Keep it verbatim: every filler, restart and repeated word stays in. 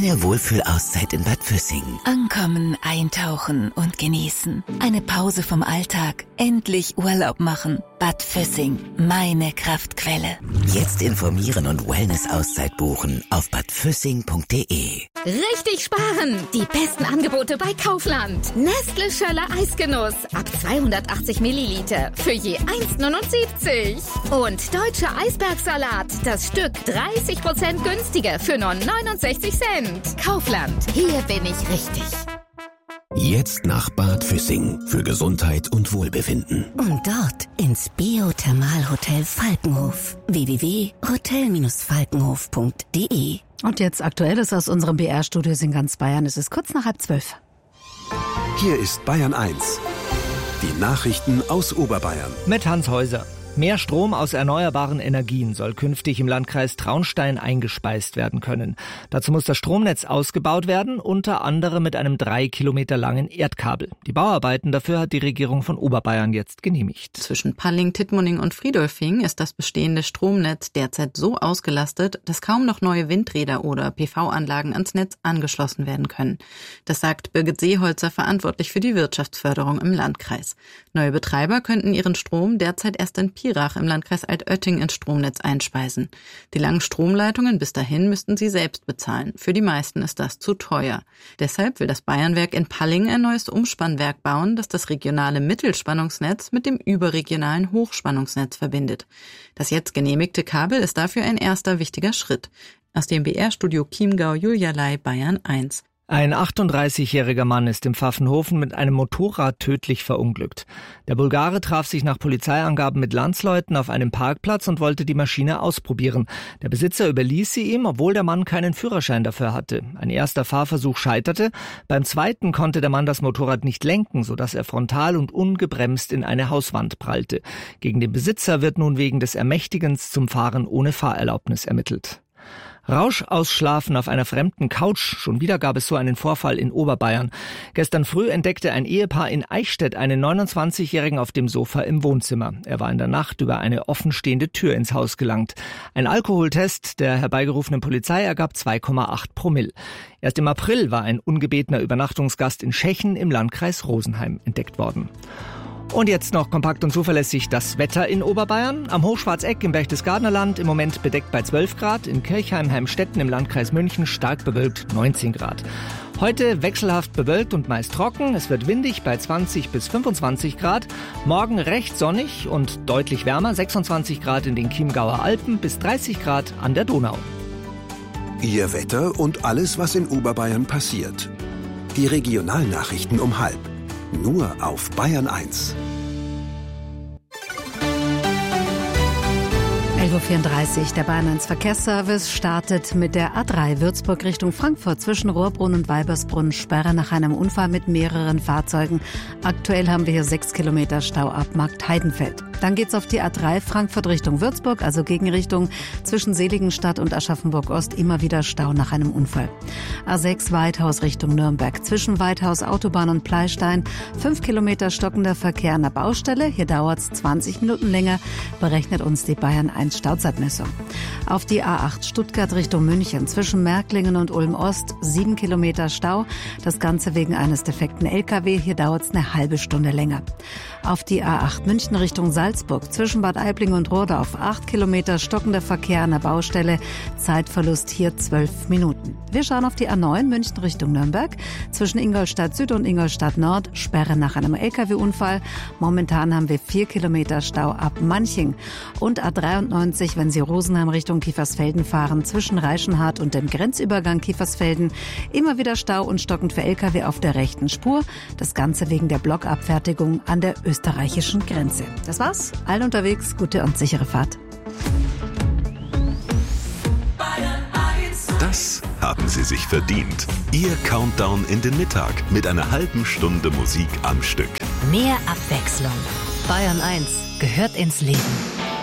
Eine Wohlfühlauszeit in Bad Füssing. Ankommen, eintauchen und genießen. Eine Pause vom Alltag. Endlich Urlaub machen. Bad Füssing, meine Kraftquelle. Jetzt informieren und Wellness-Auszeit buchen auf bad füssing punkt de. Richtig sparen! Die besten Angebote bei Kaufland. Nestle Schöller Eisgenuss ab zweihundertachtzig Milliliter für je eins neunundsiebzig. Und Deutscher Eisbergsalat, das Stück dreißig Prozent günstiger für nur neunundsechzig Cent. Kaufland, hier bin ich richtig. Jetzt nach Bad Füssing für Gesundheit und Wohlbefinden. Und dort ins Biothermalhotel Falkenhof. w w w punkt hotel falkenhof punkt de. Und jetzt Aktuelles aus unserem B R-Studios in ganz Bayern. Es ist kurz nach halb zwölf. Hier ist Bayern eins. Die Nachrichten aus Oberbayern. Mit Hans Häuser. Mehr Strom aus erneuerbaren Energien soll künftig im Landkreis Traunstein eingespeist werden können. Dazu muss das Stromnetz ausgebaut werden, unter anderem mit einem drei Kilometer langen Erdkabel. Die Bauarbeiten dafür hat die Regierung von Oberbayern jetzt genehmigt. Zwischen Palling, Tittmoning und Friedolfing ist das bestehende Stromnetz derzeit so ausgelastet, dass kaum noch neue Windräder oder P V-Anlagen ans Netz angeschlossen werden können. Das sagt Birgit Seeholzer, verantwortlich für die Wirtschaftsförderung im Landkreis. Neue Betreiber könnten ihren Strom derzeit erst in Pirach im Landkreis Altötting ins Stromnetz einspeisen. Die langen Stromleitungen bis dahin müssten sie selbst bezahlen. Für die meisten ist das zu teuer. Deshalb will das Bayernwerk in Palling ein neues Umspannwerk bauen, das das regionale Mittelspannungsnetz mit dem überregionalen Hochspannungsnetz verbindet. Das jetzt genehmigte Kabel ist dafür ein erster wichtiger Schritt. Aus dem B R-Studio Chiemgau, Julia Ley, Bayern eins. Ein achtunddreißigjähriger Mann ist im Pfaffenhofen mit einem Motorrad tödlich verunglückt. Der Bulgare traf sich nach Polizeiangaben mit Landsleuten auf einem Parkplatz und wollte die Maschine ausprobieren. Der Besitzer überließ sie ihm, obwohl der Mann keinen Führerschein dafür hatte. Ein erster Fahrversuch scheiterte. Beim zweiten konnte der Mann das Motorrad nicht lenken, sodass er frontal und ungebremst in eine Hauswand prallte. Gegen den Besitzer wird nun wegen des Ermächtigens zum Fahren ohne Fahrerlaubnis ermittelt. Rauschausschlafen auf einer fremden Couch. Schon wieder gab es so einen Vorfall in Oberbayern. Gestern früh entdeckte ein Ehepaar in Eichstätt einen neunundzwanzigjährigen auf dem Sofa im Wohnzimmer. Er war in der Nacht über eine offenstehende Tür ins Haus gelangt. Ein Alkoholtest der herbeigerufenen Polizei ergab zwei Komma acht Promille. Erst im April war ein ungebetener Übernachtungsgast in Schechen im Landkreis Rosenheim entdeckt worden. Und jetzt noch kompakt und zuverlässig das Wetter in Oberbayern. Am Hochschwarzeck im Berchtesgadener Land im Moment bedeckt bei zwölf Grad. In Kirchheim-Heimstetten im Landkreis München stark bewölkt neunzehn Grad. Heute wechselhaft bewölkt und meist trocken. Es wird windig bei zwanzig bis fünfundzwanzig Grad. Morgen recht sonnig und deutlich wärmer. sechsundzwanzig Grad in den Chiemgauer Alpen bis dreißig Grad an der Donau. Ihr Wetter und alles, was in Oberbayern passiert. Die Regionalnachrichten um halb. Nur auf Bayern eins. elf Uhr vierunddreißig, der Bayern eins Verkehrsservice startet mit der A drei Würzburg Richtung Frankfurt zwischen Rohrbrunn und Weibersbrunn. Sperre nach einem Unfall mit mehreren Fahrzeugen. Aktuell haben wir hier sechs Kilometer Stau ab Markt Heidenfeld. Dann geht's auf die A drei Frankfurt Richtung Würzburg, also Gegenrichtung zwischen Seligenstadt und Aschaffenburg-Ost. Immer wieder Stau nach einem Unfall. A sechs Weithaus Richtung Nürnberg zwischen Weithaus Autobahn und Pleistein. fünf Kilometer stockender Verkehr an der Baustelle. Hier dauert's zwanzig Minuten länger, berechnet uns die Bayern eins Stauzeitmessung. Auf die A acht Stuttgart Richtung München zwischen Märklingen und Ulm-Ost sieben Kilometer Stau. Das Ganze wegen eines defekten L K W. Hier dauert es eine halbe Stunde länger. Auf die A acht München Richtung Salzburg zwischen Bad Aibling und Rodorf acht Kilometer stockender Verkehr an der Baustelle. Zeitverlust hier zwölf Minuten. Wir schauen auf die A neun München Richtung Nürnberg zwischen Ingolstadt Süd und Ingolstadt Nord. Sperre nach einem L K W-Unfall. Momentan haben wir vier Kilometer Stau ab Manching. Und A dreiundneunzig, wenn Sie Rosenheim Richtung Kiefersfelden fahren, zwischen Reichenhart und dem Grenzübergang Kiefersfelden. Immer wieder Stau und stockend für L K W auf der rechten Spur. Das Ganze wegen der Blockabfertigung an der österreichischen Grenze. Das war's. Allen unterwegs, gute und sichere Fahrt. Das haben Sie sich verdient. Ihr Countdown in den Mittag mit einer halben Stunde Musik am Stück. Mehr Abwechslung. Bayern eins gehört ins Leben.